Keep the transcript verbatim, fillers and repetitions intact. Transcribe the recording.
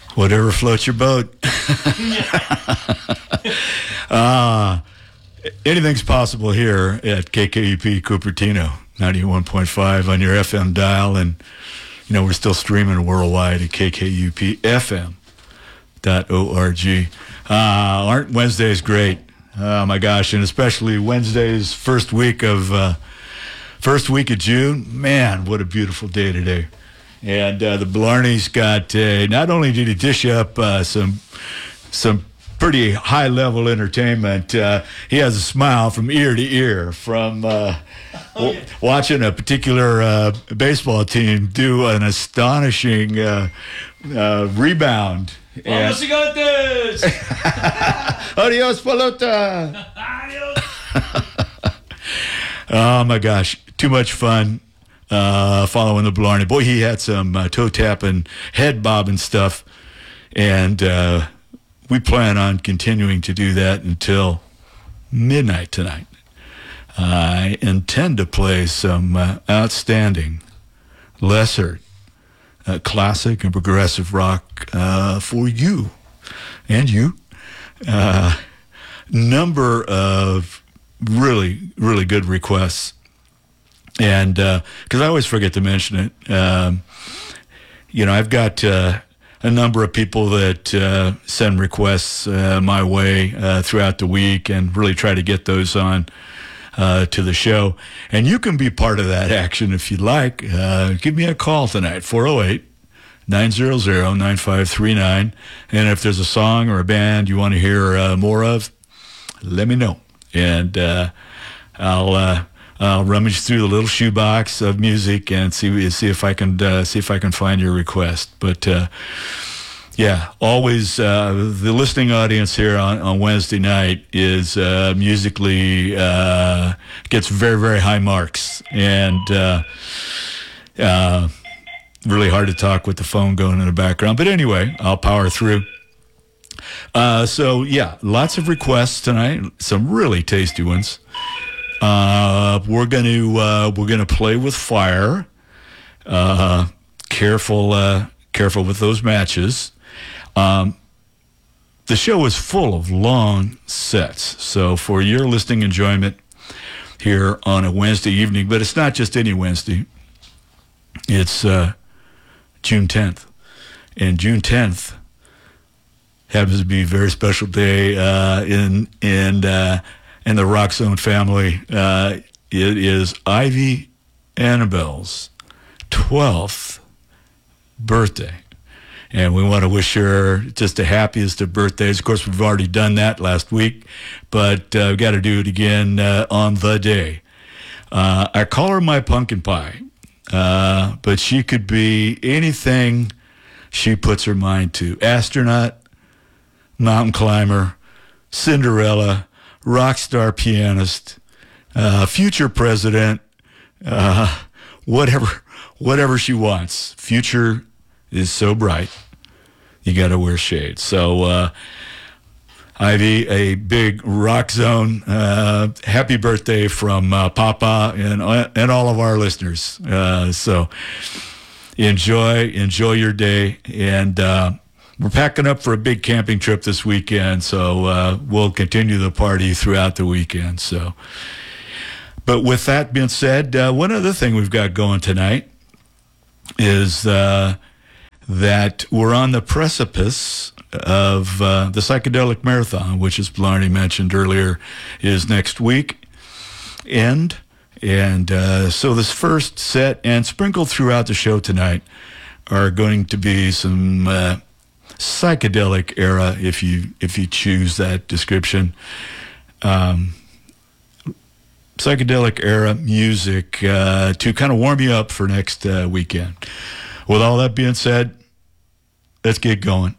Whatever floats your boat. uh, anything's possible here at K K U P Cupertino, ninety-one point five on your F M dial. And, you know, we're still streaming worldwide at K K U P F M dot org. Uh, aren't Wednesdays great? Oh, my gosh. And especially Wednesday's first week of, uh, first week of June. Man, what a beautiful day today. And uh, the Blarney's got, uh, not only did he dish up uh, some some pretty high-level entertainment, uh, he has a smile from ear to ear from uh, oh, yeah. w- watching a particular uh, baseball team do an astonishing uh, uh, rebound. Vamos gigantes! Adios, pelota! Adios! Oh, my gosh. Too much fun. Uh, following the Blarney. Boy, he had some uh, toe-tapping, head-bobbing stuff, and uh, we plan on continuing to do that until midnight tonight. I intend to play some uh, outstanding, lesser, uh, classic and progressive rock uh, for you and you. Uh, number of really, really good requests. And because uh, I always forget to mention it, um, you know, I've got uh, a number of people that uh, send requests uh, my way uh, throughout the week and really try to get those on uh, to the show. And you can be part of that action if you'd like. Uh, give me a call tonight, four oh eight, nine hundred, nine five three nine. And if there's a song or a band you want to hear uh, more of, let me know. And uh, I'll... Uh, I'll rummage through the little shoebox of music and see see if I can uh, see if I can find your request. But uh, yeah, always uh, the listening audience here on, on Wednesday night is uh, musically uh, gets very very high marks, and uh, uh, really hard to talk with the phone going in the background. But anyway, I'll power through. Uh, so yeah, lots of requests tonight. Some really tasty ones. Uh, we're going to uh, we're going to play with fire. Uh, careful, uh, careful with those matches. Um, the show is full of long sets, so for your listening enjoyment here on a Wednesday evening, but it's not just any Wednesday. It's uh, June tenth, and June tenth happens to be a very special day uh, in in. Uh, And the Rock Zone family. Uh, it is Ivy Annabelle's twelfth birthday. And we want to wish her just the happiest of birthdays. Of course, we've already done that last week, but uh, we've got to do it again uh, on the day. Uh, I call her my pumpkin pie, uh, but she could be anything she puts her mind to. Astronaut, mountain climber, Cinderella, rock star pianist, uh, future president, uh, whatever, whatever she wants. Future is so bright, you got to wear shades. So, uh, Ivy, a big Rock Zone, uh, happy birthday from uh, Papa and and all of our listeners. Uh, so, enjoy, enjoy your day, and. Uh, We're packing up for a big camping trip this weekend, so uh, we'll continue the party throughout the weekend. So, but with that being said, uh, one other thing we've got going tonight is uh, that we're on the precipice of uh, the Psychedelic Marathon, which, as Blarney mentioned earlier, is next week. And, and uh, so this first set, and sprinkled throughout the show tonight, are going to be some... Uh, psychedelic era, if you if you choose that description. Um, psychedelic era music uh, to kind of warm you up for next uh, weekend. With all that being said, let's get going.